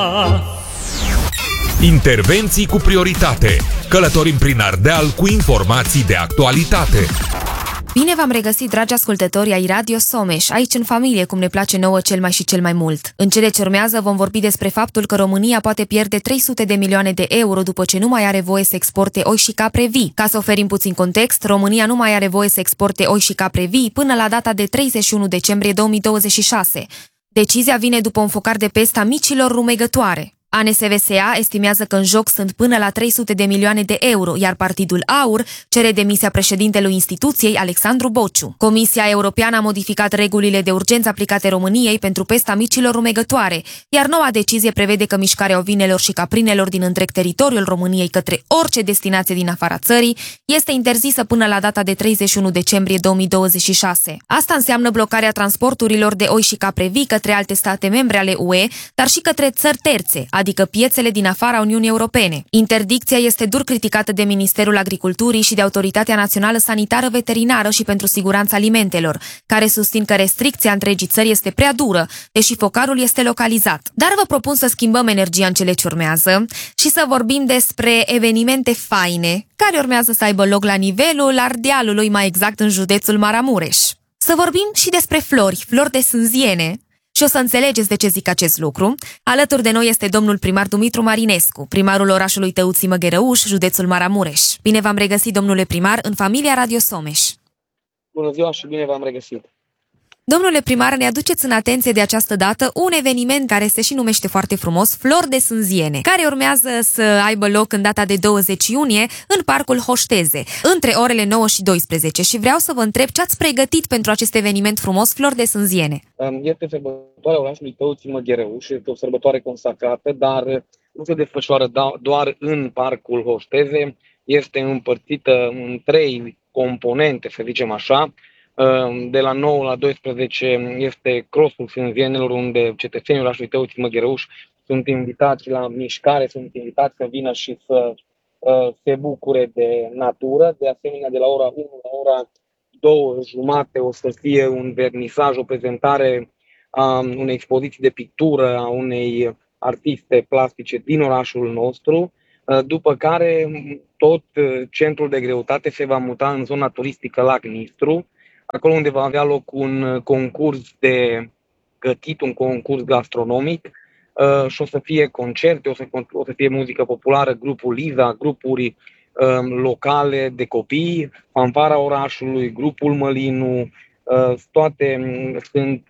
Intervenții cu prioritate. Călătorim prin Ardeal cu informații de actualitate. Bine v-am regăsit, dragi ascultători ai Radio Someș, aici în familie, cum ne place nouă cel mai și cel mai mult. În cele ce urmează vom vorbi despre faptul că România poate pierde 300 de milioane de euro după ce nu mai are voie să exporte oi și capre vii. Ca să oferim puțin context, România nu mai are voie să exporte oi și capre vii până la data de 31 decembrie 2026. Decizia vine după un focar de peste a micilor rumegătoare. ANSVSA estimează că în joc sunt până la 300 de milioane de euro, iar Partidul AUR cere demisia președintelui instituției, Alexandru Bociu. Comisia Europeană a modificat regulile de urgență aplicate României pentru pesta micilor rumegătoare, iar noua decizie prevede că mișcarea ovinelor și caprinelor din întreg teritoriul României către orice destinație din afara țării este interzisă până la data de 31 decembrie 2026. Asta înseamnă blocarea transporturilor de oi și capre vii către alte state membre ale UE, dar și către țări terțe, adică piețele din afara Uniunii Europene. Interdicția este dur criticată de Ministerul Agriculturii și de Autoritatea Națională Sanitară Veterinară și pentru Siguranța Alimentelor, care susțin că restricția întregii țări este prea dură, deși focarul este localizat. Dar vă propun să schimbăm energia în cele ce urmează și să vorbim despre evenimente faine, care urmează să aibă loc la nivelul Ardealului, mai exact în județul Maramureș. Să vorbim și despre flori de sânziene, și o să înțelegeți de ce zic acest lucru. Alături de noi este domnul primar Dumitru Marinescu, primarul orașului Tăuții Măgherăuș, județul Maramureș. Bine v-am regăsit, domnule primar, în familia Radio Someș. Bună ziua și bine v-am regăsit. Domnule primar, ne aduceți în atenție de această dată un eveniment care se și numește foarte frumos, Flori de Sânziene, care urmează să aibă loc în data de 20 iunie în Parcul Hoșteze, între orele 9 și 12. Și vreau să vă întreb ce ați pregătit pentru acest eveniment frumos, Flori de Sânziene. Este sărbătoarea orașului Tăuții Măgherăuș, este o sărbătoare consacrată, dar nu se desfășoară doar în Parcul Hoșteze, este împărțită în 3 componente, să zicem așa. De la 9 la 12 este crossul sânzienelor, unde cetățenii orașului Tăuții Măgherăuș sunt invitați la mișcare, sunt invitați să vină și să se bucure de natură. De asemenea, de la ora 1 la ora 2:30 o să fie un vernisaj, o prezentare a unei expoziții de pictură a unei artiste plastice din orașul nostru, după care tot centrul de greutate se va muta în zona turistică Lac Nistru, acolo unde va avea loc un concurs de gătit, un concurs gastronomic, și o să fie concerte, o să fie muzică populară, grupul Liza, grupuri locale de copii, fanfara orașului, grupul Mălinu, toate sunt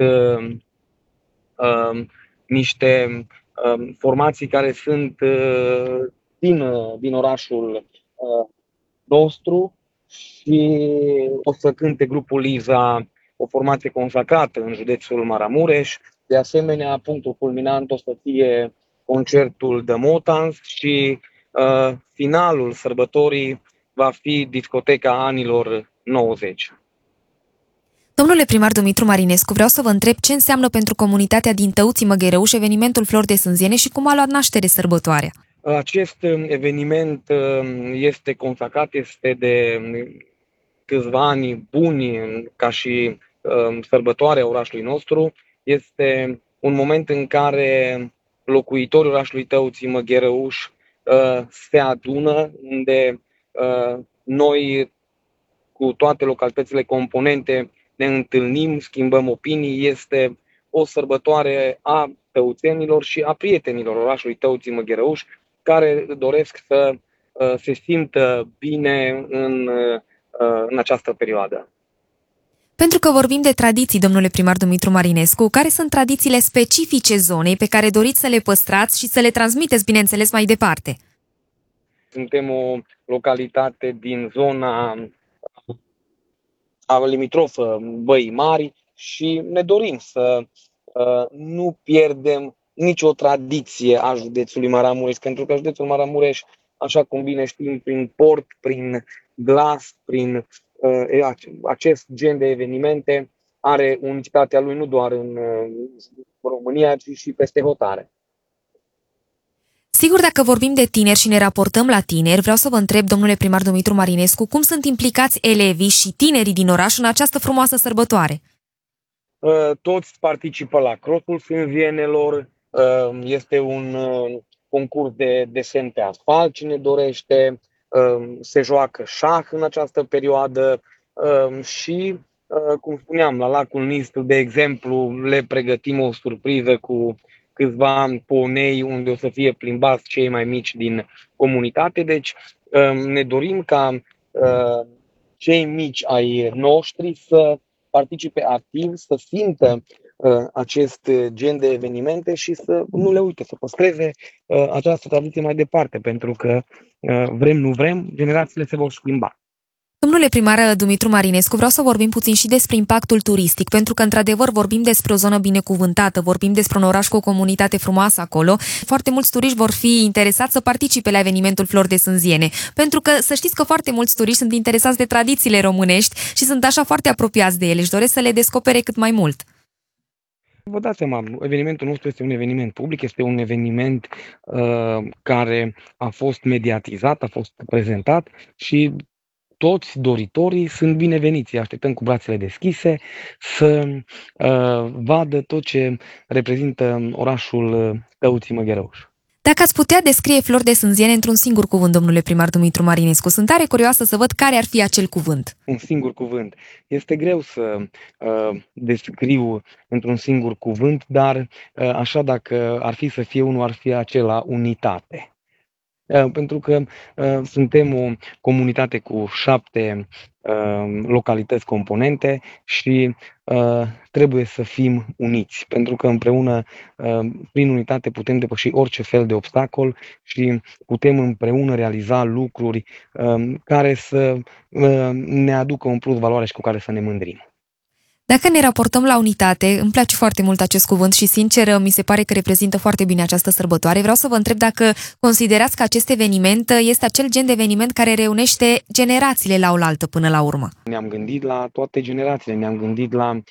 niște formații care sunt din orașul nostru. Și o să cânte grupul Liza, o formație consacrată în județul Maramureș. De asemenea, punctul culminant o să fie concertul The Motans și finalul sărbătorii va fi discoteca anilor 90. Domnule primar Dumitru Marinescu, vreau să vă întreb ce înseamnă pentru comunitatea din Tăuții Măgherăuș evenimentul Flori de Sânziene și cum a luat naștere sărbătoarea. Acest eveniment este consacrat, este de câțiva ani buni ca și sărbătoarea orașului nostru. Este un moment în care locuitorii orașului Tăuții Măgherăuș se adună, unde noi cu toate localitățile componente ne întâlnim, schimbăm opinii. Este o sărbătoare a tăuțenilor și a prietenilor orașului Tăuții Măgherăuș, care doresc să se simtă bine în această perioadă. Pentru că vorbim de tradiții, domnule primar Dumitru Marinescu, care sunt tradițiile specifice zonei pe care doriți să le păstrați și să le transmiteți, bineînțeles, mai departe? Suntem o localitate din zona limitrofă Băii Mari și ne dorim să nu pierdem nicio tradiție a județului Maramureș, pentru că județul Maramureș, așa cum bine știm, prin port, prin glas, prin acest gen de evenimente, are unicitatea lui nu doar în România, ci și peste hotare. Sigur, dacă vorbim de tineri și ne raportăm la tineri, vreau să vă întreb, domnule primar Dumitru Marinescu, cum sunt implicați elevii și tinerii din oraș în această frumoasă sărbătoare? Toți participă la crossul sânzienelor, Este un concurs de desen pe asfalt, cine dorește, se joacă șah în această perioadă și, cum spuneam, la lacul Nistru, de exemplu, le pregătim o surpriză cu câțiva ponei unde o să fie plimbați cei mai mici din comunitate. Deci ne dorim ca cei mici ai noștri să participe activ, să simtă acest gen de evenimente și să nu le uite, să păstreze această tradiție mai departe, pentru că vrem, nu vrem, generațiile se vor schimba. Domnule primar Dumitru Marinescu, vreau să vorbim puțin și despre impactul turistic, pentru că, într-adevăr, vorbim despre o zonă binecuvântată, vorbim despre un oraș cu o comunitate frumoasă acolo. Foarte mulți turiști vor fi interesați să participe la evenimentul Flori de Sânziene, pentru că să știți că foarte mulți turiști sunt interesați de tradițiile românești și sunt așa foarte apropiați de ele, își doresc să le descopere cât mai mult. Vă dați seama, evenimentul nostru este un eveniment public, este un eveniment care a fost mediatizat, a fost prezentat și toți doritorii sunt bineveniți. Așteptăm cu brațele deschise să vadă tot ce reprezintă orașul Tăuții Măghereuș. Dacă ați putea descrie Flori de Sânziene într-un singur cuvânt, domnule primar Dumitru Marinescu, sunt tare curioasă să văd care ar fi acel cuvânt. Un singur cuvânt. Este greu să descriu într-un singur cuvânt, dar așa dacă ar fi să fie unul, ar fi acela unitate. Pentru că suntem o comunitate cu 7 localități componente și trebuie să fim uniți, pentru că împreună, prin unitate, putem depăși orice fel de obstacol și putem împreună realiza lucruri care să ne aducă un plus valoare și cu care să ne mândrim. Dacă ne raportăm la unitate, îmi place foarte mult acest cuvânt și, sincer, mi se pare că reprezintă foarte bine această sărbătoare. Vreau să vă întreb dacă considerați că acest eveniment este acel gen de eveniment care reunește generațiile la oaltă până la urmă. Ne-am gândit la toate generațiile, ne-am gândit la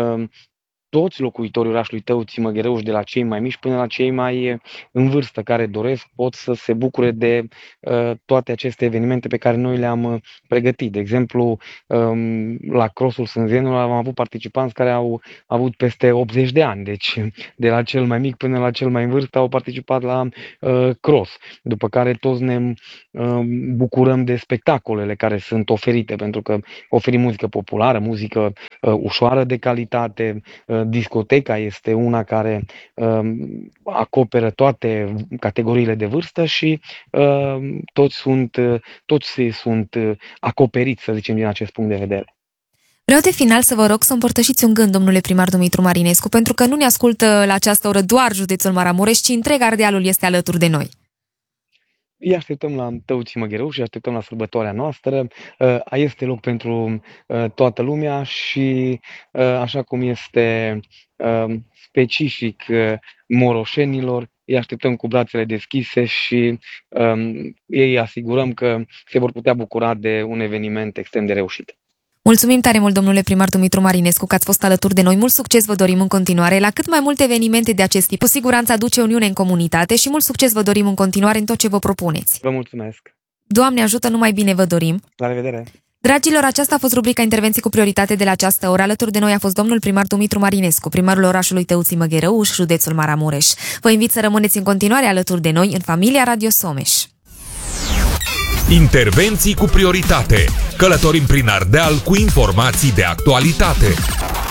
toți locuitorii orașului Tăuții Măghereuș, de la cei mai mici până la cei mai în vârstă, care doresc, pot să se bucure de toate aceste evenimente pe care noi le-am pregătit. De exemplu, la Crossul Sânzienilor am avut participanți care au avut peste 80 de ani, deci de la cel mai mic până la cel mai în vârstă au participat la cross, după care toți ne bucurăm de spectacolele care sunt oferite, pentru că oferim muzică populară, muzică ușoară de calitate. Discoteca este una care acoperă toate categoriile de vârstă și toți sunt acoperiți, să zicem, din acest punct de vedere. Vreau de final să vă rog să împărtășiți un gând, domnule primar Dumitru Marinescu, pentru că nu ne ascultă la această oră doar județul Maramureș, ci întreg Ardealul este alături de noi. Îi așteptăm la Tăuții Măghereuș și așteptăm la sărbătoarea noastră. Este loc pentru toată lumea și așa cum este specific moroșenilor, îi așteptăm cu brațele deschise și îi asigurăm că se vor putea bucura de un eveniment extrem de reușit. Mulțumim tare mult, domnule primar Dumitru Marinescu, că ați fost alături de noi. Mult succes vă dorim în continuare la cât mai multe evenimente de acest tip. Cu siguranță aduce uniune în comunitate și mult succes vă dorim în continuare în tot ce vă propuneți. Vă mulțumesc! Doamne ajută, numai bine vă dorim! La revedere! Dragilor, aceasta a fost rubrica Intervenții cu prioritate de la această oră. Alături de noi a fost domnul primar Dumitru Marinescu, primarul orașului Tăuții Măghereuș, județul Maramureș. Vă invit să rămâneți în continuare alături de noi în familia Radio Someș. Intervenții cu prioritate. Călătorim prin Ardeal cu informații de actualitate.